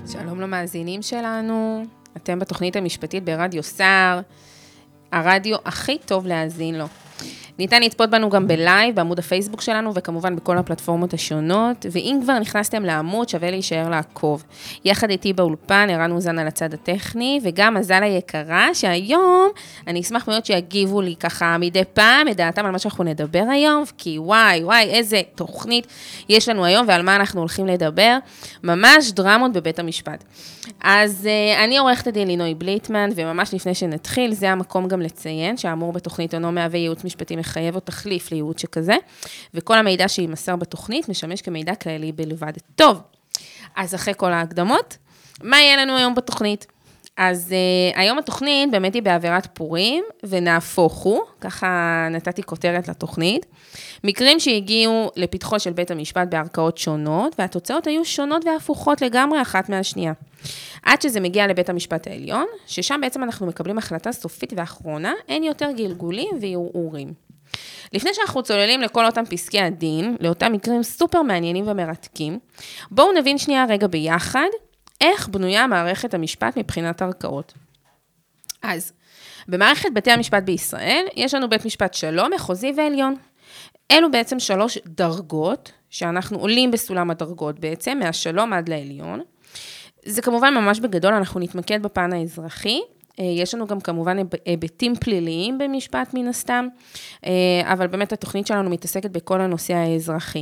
שלום למאזינים שלנו, אתם בתוכנית המשפטית ברדיו סער, הרדיו הכי טוב להאזין לו. ניתן לצפות בנו גם בלייב, בעמוד הפייסבוק שלנו, וכמובן בכל הפלטפורמות השונות, ואם כבר נכנסתם לעמוד, שווה להישאר לעקוב. יחד איתי באולפן, ערן אוזן על הצד הטכני, וגם מזל היקרה, שהיום אני אשמח מאוד שיגיבו לי ככה מדי פעם, את דעתם על מה שאנחנו נדבר היום, כי וואי, איזה תוכנית יש לנו היום, ועל מה אנחנו הולכים לדבר, ממש דרמות בבית המשפט. אז אני עורכת הדין לינוי בליטמן, וממש לפני שנתחיל, זה המקום גם לציין, שהאמור בתוכנית אינו מהווה ייעוץ משפטי מחייב או תחליף לייעוץ שכזה, וכל המידע שימסר בתוכנית משמש כמידע כללי בלבד. טוב, אז אחרי כל ההקדמות, מה יהיה לנו היום בתוכנית? אז היום התוכנית באמת היא בעבירת פורים, ונהפוך הוא, ככה נתתי כותרת לתוכנית, מקרים שהגיעו לפתחו של בית המשפט בערכאות שונות, והתוצאות היו שונות והפוכות לגמרי אחת מהשנייה. עד שזה מגיע לבית המשפט העליון, ששם בעצם אנחנו מקבלים החלטה סופית ואחרונה, אין יותר גלגולים וערעורים. לפני שאנחנו צוללים לכל אותם פסקי הדין, לאותם מקרים סופר מעניינים ומרתקים, בואו נבין שנייה רגע ביחד, איך בנויה מערכת המשפט מבחינת ערכאות. אז, במערכת בתי המשפט בישראל, יש לנו בית משפט שלום, מחוזי ועליון. אלו בעצם 3 דרגות, שאנחנו עולים בסולם הדרגות בעצם, מהשלום עד לעליון. זה כמובן ממש בגדול, אנחנו נתמקד בפן האזרחי, יש לנו גם כמובן היבטים פליליים במשפט מן הסתם, אבל באמת התוכנית שלנו מתעסקת בכל הנושא האזרחי.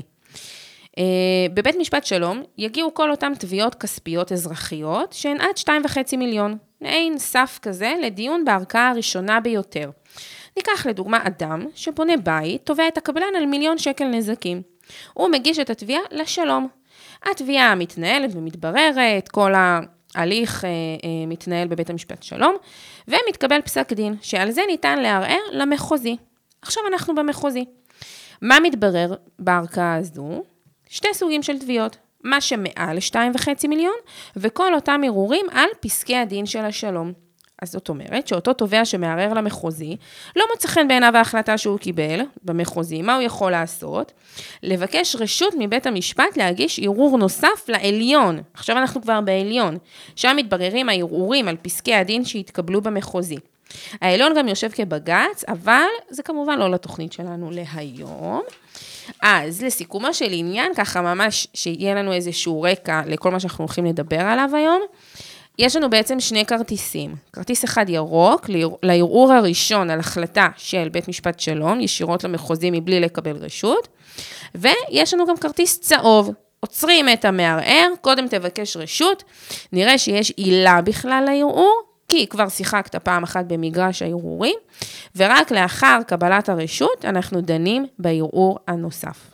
בבית משפט שלום יגיעו כל אותם תביעות כספיות אזרחיות, שהן עד 2.5 מיליון, אין סף כזה לדיון בערכאה הראשונה ביותר. ניקח לדוגמה אדם שבונה בית, תובע את הקבלן על 1,000,000 שקל נזקים. הוא מגיש את התביעה לשלום. התביעה מתנהלת ומתבררת, כל ההליך מתנהל בבית המשפט שלום, ומתקבל פסק דין, שעל זה ניתן לערער למחוזי. עכשיו אנחנו במחוזי. מה מתברר בערכאה הזו? 2 סוגים של תביעות, מה שמעל 2.5 מיליון, וכל אותם ערעורים על פסקי הדין של השלום. אז זאת אומרת שאותו תובע שמערער למחוזי, לא מוצא חן בעיניו ההחלטה שהוא קיבל במחוזי, מה הוא יכול לעשות? לבקש רשות מבית המשפט להגיש ערעור נוסף לעליון. עכשיו אנחנו כבר בעליון, שם מתבררים הערעורים על פסקי הדין שהתקבלו במחוזי. העליון גם יושב כבג"ץ, אבל זה כמובן לא לתוכנית שלנו להיום. אז לסיכומו של עניין, ככה ממש שיהיה לנו איזשהו רקע לכל מה שאנחנו הולכים לדבר עליו היום, יש לנו בעצם 2 כרטיסים. כרטיס אחד ירוק, לערעור הראשון על החלטה של בית משפט שלום, ישירות למחוזי מבלי לקבל רשות, ויש לנו גם כרטיס צהוב. עוצרים את המערער, קודם תבקש רשות, נראה שיש עילה בכלל לערעור, כי כבר שיחקת פעם אחת במגרש הערעורים, ורק לאחר קבלת הרשות אנחנו דנים בערעור הנוסף.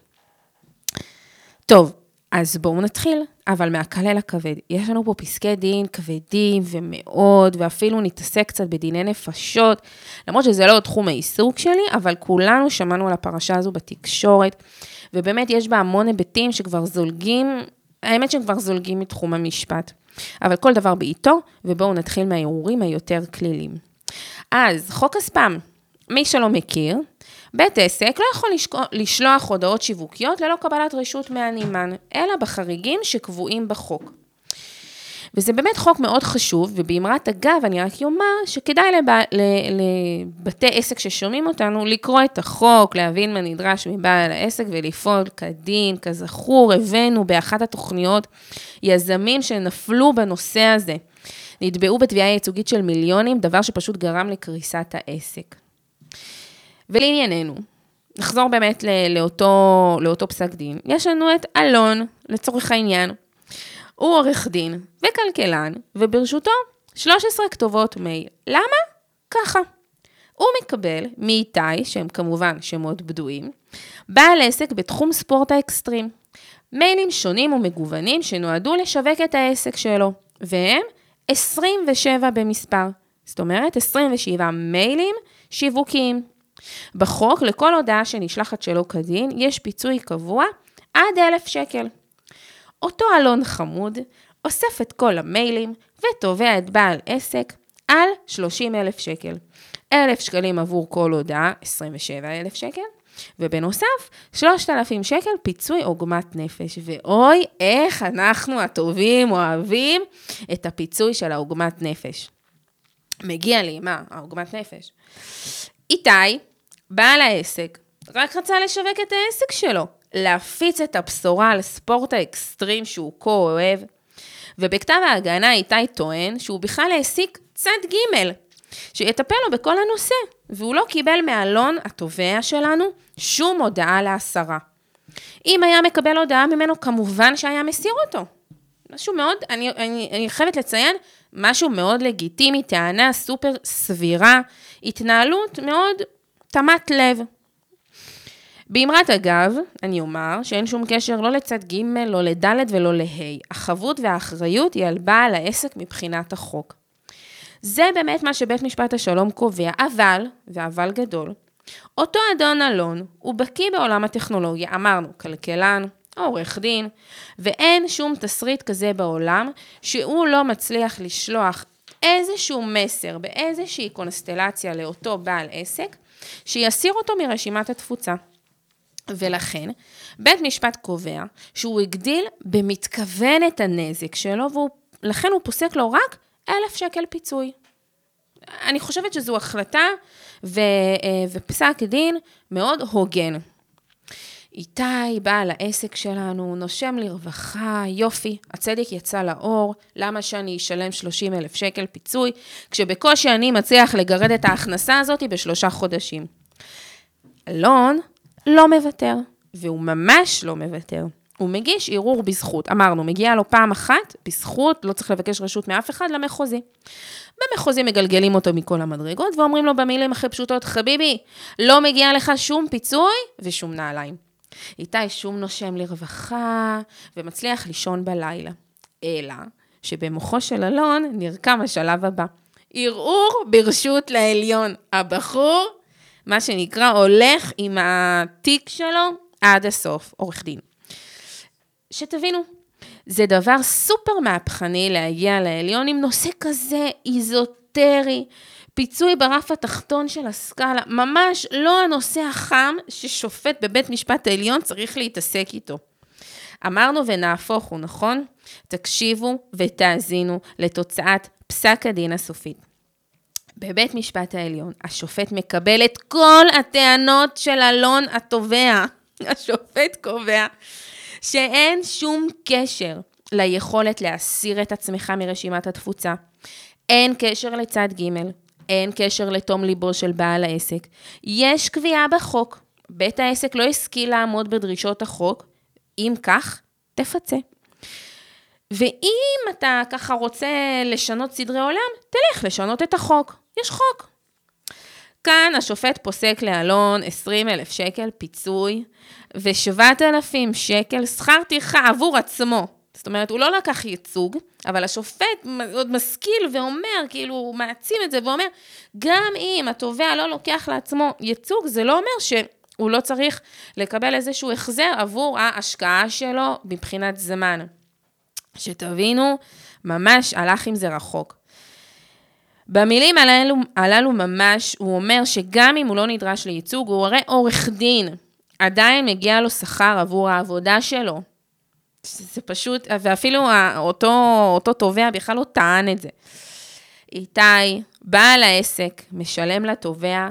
טוב, אז בואו נתחיל, אבל מהקל אל הכבד. יש לנו פה פסקי דין כבדים ומאוד, ואפילו נתעסק קצת בדיני נפשות, למרות שזה לא תחום העיסוק שלי, אבל כולנו שמענו על הפרשה הזו בתקשורת, ובאמת יש בה המון היבטים שכבר זולגים, האמת שכבר זולגים מתחום המשפט. אבל כל דבר בעיתו, ובואו נתחיל מהערעורים היותר כלילים. אז חוק הספאם, מי שלא מכיר, בית עסק לא יכול לשלוח הודעות שיווקיות ללא קבלת רשות מהנמען, אלא בחריגים שקבועים בחוק. וזה באמת חוק מאוד חשוב, ובאמרת אגב אני רק אומר שכדאי לבתי עסק ששומעים אותנו לקרוא את החוק, להבין מה נדרש מבעל העסק ולפעול כדין. כזכור, הבאנו באחת התוכניות יזמים שנפלו בנושא הזה, נתבעו בתביעה ייצוגית של מיליונים, דבר שפשוט גרם לקריסת העסק. ולענייננו, נחזור באמת לאותו פסק דין. יש לנו את אלון, לצורך העניין. הוא עורך דין וכלכלן, וברשותו 13 כתובות מייל. למה? ככה. הוא מקבל מאיתי, שהם כמובן שמות בדויים, בעל עסק בתחום ספורט האקסטרים. מיילים שונים ומגוונים שנועדו לשווק את העסק שלו, והם 27 במספר. זאת אומרת, 27 מיילים שיווקיים. בחוק, לכל הודעה שנשלחת שלו כדין, יש פיצוי קבוע עד 1,000 שקל. אותו אלון חמוד אוסף את כל המיילים ותובע את בעל עסק על 30,000 שקל. 1,000 שקלים עבור כל הודעה, 27,000 שקל, ובנוסף, 3,000 שקל פיצוי עוגמת נפש. ואוי, איך אנחנו הטובים אוהבים את הפיצוי של העוגמת נפש. מגיע לי, מה? העוגמת נפש. איתי, בעל העסק, רק רצה לשווק את העסק שלו, להפיץ את הבשורה על ספורט האקסטרים שהוא כה אוהב, ובכתב ההגנה איתי טוען שהוא בכלל העסיק צד ג' שיטפל לו בכל הנושא, והוא לא קיבל מאלון התובע שלנו שום הודעה להסרה. אם היה מקבל הודעה ממנו, כמובן שהיה מסיר אותו. משהו מאוד, אני חייבת לציין, משהו מאוד לגיטימי, טענה סופר סבירה, התנהלות מאוד תמת לב. באמרת אגב, אני אומר שאין שום קשר לא לצד ג', לא לד' ולא לה'. החבות והאחריות היא על בעל העסק מבחינת החוק. זה באמת מה שבית משפט השלום קובע, אבל, ואבל גדול, אותו אדון אלון הוא בקיא בעולם הטכנולוגיה, אמרנו, כלכלן, עורך דין, ואין שום תסריט כזה בעולם שהוא לא מצליח לשלוח איזשהו מסר באיזושהי קונסטלציה לאותו בעל עסק, שיסיר אותו מרשימת התפוצה. ולכן, בית משפט קובע שהוא הגדיל במתכוון את הנזק שלו, ולכן הוא פוסק לו רק 1,000 שקל פיצוי. אני חושבת שזו החלטה ופסק דין מאוד הוגן. איתי, בעל העסק שלנו, נושם לרווחה, יופי, הצדק יצא לאור, למה שאני אשלם 30,000 שקל פיצוי, כשבקושי אני מצליח לגרד את ההכנסה הזאת ב3 חודשים. אלון לא מוותר, והוא ממש לא מוותר. הוא מגיש ערעור בזכות, אמרנו, מגיע לו פעם אחת, בזכות, לא צריך לבקש רשות מאף אחד, למחוזי. במחוזי מגלגלים אותו מכל המדרגות, ואומרים לו במילים הכי פשוטות, חביבי, לא מגיע לך שום פיצוי ושום נעליים. איתי שום נושם לרווחה, ומצליח לישון בלילה. אלא שבמוחו של אלון נרקם השלב הבא. ערעור ברשות לעליון. הבחור, מה שנקרא, הולך עם התיק שלו עד הסוף, עורך דין. שתבינו, זה דבר סופר מהפכני להגיע לעליון עם נושא כזה איזוטרי, פיצוי ברף התחתון של הסקאלה, ממש לא הנושא החם ששופט בבית משפט העליון צריך להתעסק איתו. אמרנו ונהפוך הוא, נכון? תקשיבו ותאזינו לתוצאת פסק הדין הסופית. בבית משפט העליון, השופט מקבל את כל הטענות של אלון התובע. השופט קובע שאין שום קשר ליכולת להסיר את עצמך מרשימת התפוצה. אין קשר לצד ג', אין קשר לתום ליבו של בעל העסק. יש קביעה בחוק. בית העסק לא השכיל לעמוד בדרישות החוק. אם כך, תפצה. ואם אתה ככה רוצה לשנות סדרי עולם, תלך לשנות את החוק. יש חוק. כאן השופט פוסק לאלון 20,000 שקל פיצוי, ו7,000 שקל שכר טרחה עבור עצמו. זאת אומרת, הוא לא לקח ייצוג, אבל השופט עוד משכיל ואומר, כאילו הוא מעצים את זה ואומר, גם אם התובע לא לוקח לעצמו ייצוג, זה לא אומר שהוא לא צריך לקבל איזשהו החזר עבור ההשקעה שלו מבחינת זמן. שתבינו, ממש הלך עם זה רחוק. במילים הללו ממש, הוא אומר שגם אם הוא לא נדרש לייצוג, הוא הרי עורך דין, עדיין מגיע לו שכר עבור העבודה שלו. זה פשוט, ואפילו אותו תובע בכלל לא טען את זה. איתי, בעל העסק, משלם לתובע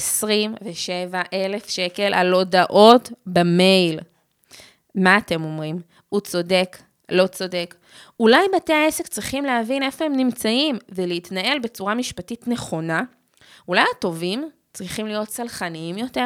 27,000 שקל על הודעות במייל. מה אתם אומרים? הוא צודק, לא צודק. אולי בתי העסק צריכים להבין איפה הם נמצאים ולהתנהל בצורה משפטית נכונה. אולי הטובים צריכים להיות סלחניים יותר.